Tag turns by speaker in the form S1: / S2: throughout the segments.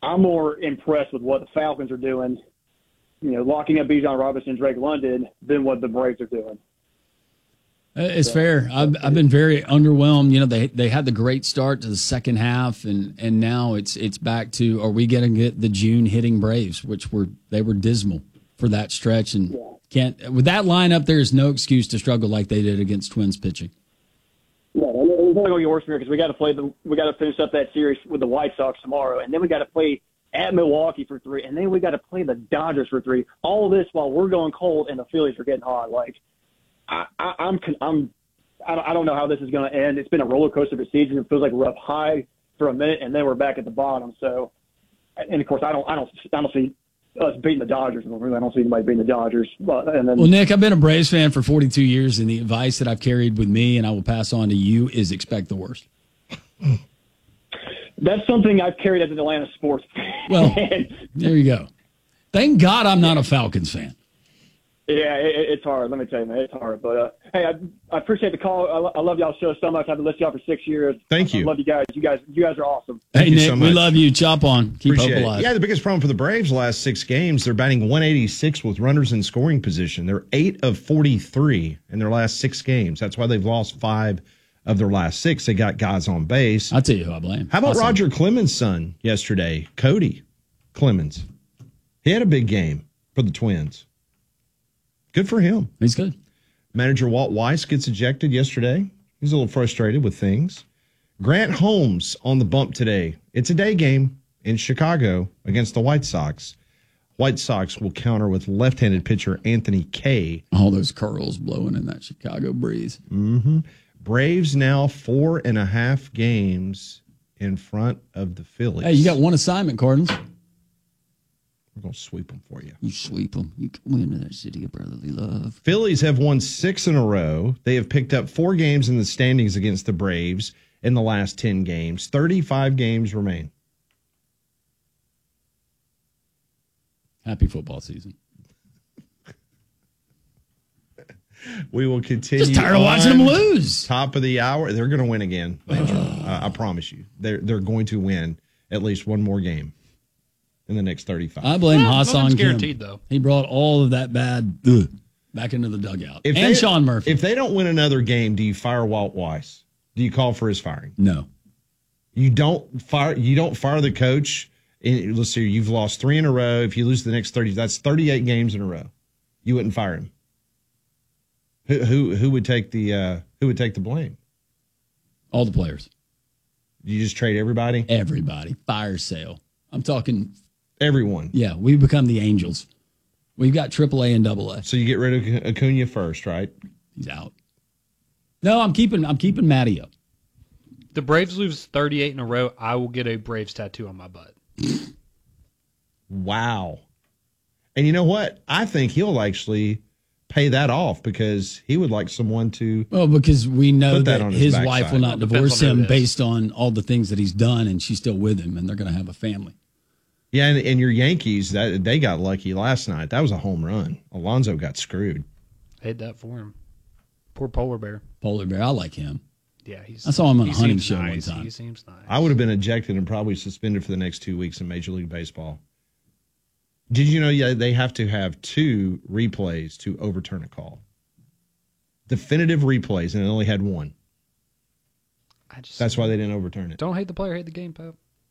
S1: I'm more impressed with what the Falcons are doing, locking up Bijan Robinson and Drake London than what the Braves are doing.
S2: It's fair. I've been very underwhelmed. They had the great start to the second half, and now it's back to, are we going to get the June hitting Braves, which they were dismal for that stretch, and with that lineup, there's no excuse to struggle like they did against Twins pitching.
S1: Yeah, and it's going to get worse because we got to finish up that series with the White Sox tomorrow, and then we got to play at Milwaukee for 3, and then we got to play the Dodgers for 3. All this while we're going cold and the Phillies are getting hot. Like, I don't know how this is going to end. It's been a roller coaster of a season. It feels like we're up high for a minute, and then we're back at the bottom. So, and of course, I don't see us beating the Dodgers. I don't see anybody beating the Dodgers. Well,
S2: Nick, I've been a Braves fan for 42 years, and the advice that I've carried with me, and I will pass on to you, is expect the worst.
S1: That's something I've carried as an Atlanta sports fan.
S2: Well, there you go. Thank God I'm not a Falcons fan.
S1: Yeah, it's hard. Let me tell you, man, it's hard. But hey, I appreciate the call. I love y'all show so much. I've been listening to y'all for 6 years.
S3: Thank you.
S1: I love you guys. You guys are awesome.
S2: Hey, Nick, we love you. Chop on. Keep hope alive.
S3: Yeah, the biggest problem for the Braves last 6 games, they're batting 186 with runners in scoring position. They're 8 of 43 in their last 6 games. That's why they've lost 5 of their last 6. They got guys on base.
S2: I'll tell you who I blame.
S3: How about Roger Clemens' son yesterday, Cody Clemens? He had a big game for the Twins. Good for him.
S2: He's good.
S3: Manager Walt Weiss gets ejected yesterday. He's a little frustrated with things. Grant Holmes on the bump today. It's a day game in Chicago against the White Sox. White Sox will counter with left-handed pitcher Anthony Kay.
S2: All those curls blowing in that Chicago breeze.
S3: Mm-hmm. Braves now 4.5 games in front of the Phillies.
S2: Hey, you got one assignment, Cardinals.
S3: We're going to sweep them for you.
S2: You sweep them. You can win that city of brotherly love.
S3: Phillies have won 6 in a row. They have picked up 4 games in the standings against the Braves in the last 10 games. 35 games remain.
S2: Happy football season.
S3: We will continue.
S2: Just tired of watching them lose.
S3: Top of the hour. They're going to win again. I promise you. They're going to win at least one more game in the next 35.
S2: I blame Hassan Kim.
S4: Guaranteed, though.
S2: He brought all of that bad back into the dugout. Sean Murphy.
S3: If they don't win another game, do you fire Walt Weiss? Do you call for his firing?
S2: No.
S3: You don't fire the coach. Let's see, you've lost 3 in a row. If you lose the next 30, that's 38 games in a row. You wouldn't fire him. Who would take the blame?
S2: All the players.
S3: You just trade everybody?
S2: Everybody. Fire sale. I'm talking
S3: everyone.
S2: Yeah, we've become the Angels. We've got AAA and AA.
S3: So you get rid of Acuna first, right?
S2: He's out. No, I'm keeping Matty up.
S4: The Braves lose 38 in a row. I will get a Braves tattoo on my butt.
S3: Wow. And you know what? I think he'll actually pay that off because he would like someone to.
S2: Well, because we know that his
S3: backside.
S2: wife will not divorce him based on all the things that he's done, and she's still with him, and they're going to have a family.
S3: Yeah, and your Yankees, they got lucky last night. That was a home run. Alonso got screwed.
S4: Hate that for him. Poor Polar Bear.
S2: Polar Bear, I like him.
S4: Yeah,
S2: I saw him on a hunting show one time.
S4: He seems nice.
S3: I would have been ejected and probably suspended for the next 2 weeks in Major League Baseball. Did you know they have to have 2 replays to overturn a call? Definitive replays, and it only had 1. That's why they didn't overturn it.
S4: Don't hate the player, hate the game, Pope.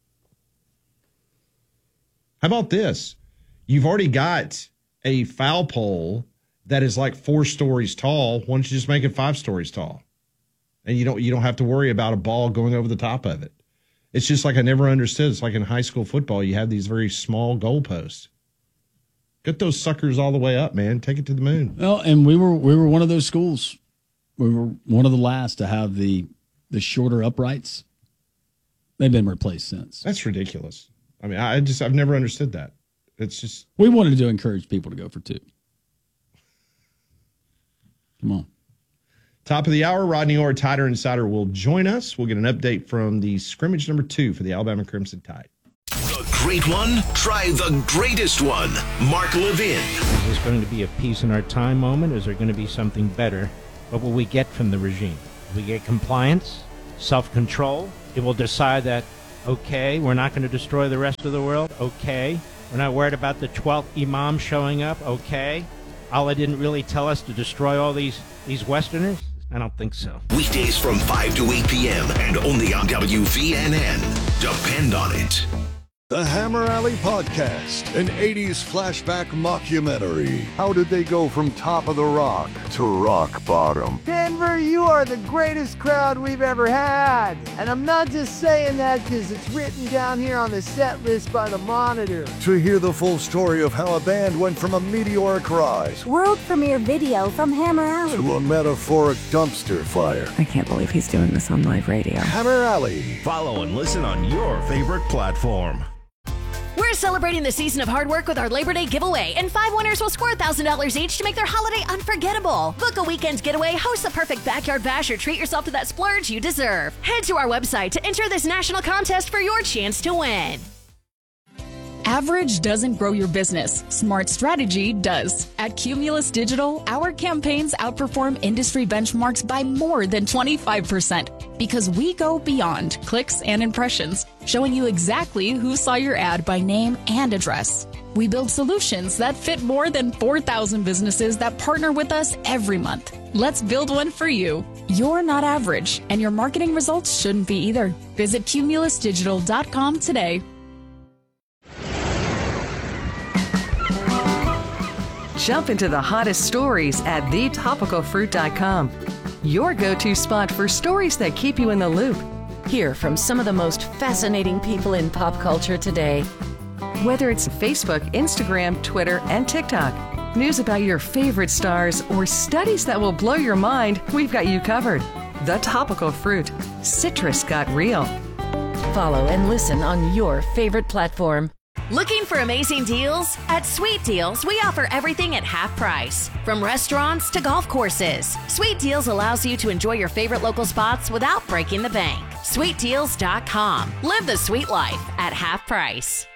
S3: How about this? You've already got a foul pole that is like 4 stories tall. Why don't you just make it 5 stories tall? And you don't have to worry about a ball going over the top of it. It's just like I never understood. It's like in high school football, you have these very small goalposts. Get those suckers all the way up, man. Take it to the moon.
S2: Well, and we were one of those schools. We were one of the last to have the shorter uprights. They've been replaced since.
S3: That's ridiculous. I mean, I've never understood that. It's just
S2: we wanted to encourage people to go for 2. Come on.
S3: Top of the hour, Rodney Orr, Tider Insider, will join us. We'll get an update from the scrimmage number 2 for the Alabama Crimson Tide.
S5: The great one? Try the greatest one. Mark Levin.
S6: Is this going to be a peace in our time moment? Is there going to be something better? What will we get from the regime? Will we get compliance, self-control? It will decide that Okay. We're not going to destroy the rest of the world. Okay. We're not worried about the 12th Imam showing up. Okay. Allah didn't really tell us to destroy all these Westerners? I don't think so.
S5: Weekdays from 5 to 8 p.m. and only on WVNN. Depend on it.
S7: The Hammer Alley Podcast, an 80s flashback mockumentary. How did they go from top of the rock to rock bottom?
S8: Denver, you are the greatest crowd we've ever had. And I'm not just saying that because it's written down here on the set list by the Monitor.
S7: To hear the full story of how a band went from a meteoric rise,
S9: world premiere video from Hammer Alley,
S7: to a metaphoric dumpster fire.
S10: I can't believe he's doing this on live radio.
S7: Hammer Alley.
S5: Follow and listen on your favorite platform.
S11: We're celebrating the season of hard work with our Labor Day giveaway, and 5 winners will score $1,000 each to make their holiday unforgettable. Book a weekend getaway, host the perfect backyard bash, or treat yourself to that splurge you deserve. Head to our website to enter this national contest for your chance to win.
S12: Average doesn't grow your business. Smart strategy does. At Cumulus Digital, our campaigns outperform industry benchmarks by more than 25% because we go beyond clicks and impressions, showing you exactly who saw your ad by name and address. We build solutions that fit more than 4,000 businesses that partner with us every month. Let's build one for you. You're not average, and your marketing results shouldn't be either. Visit cumulusdigital.com today.
S10: Jump into the hottest stories at thetopicalfruit.com. Your go-to spot for stories that keep you in the loop.
S13: Hear from some of the most fascinating people in pop culture today.
S10: Whether it's Facebook, Instagram, Twitter, and TikTok, news about your favorite stars, or studies that will blow your mind, we've got you covered. The Topical Fruit. Citrus got real.
S13: Follow and listen on your favorite platform.
S11: Looking for amazing deals? At Sweet Deals, we offer everything at half price. From restaurants to golf courses, Sweet Deals allows you to enjoy your favorite local spots without breaking the bank. SweetDeals.com. Live the sweet life at half price.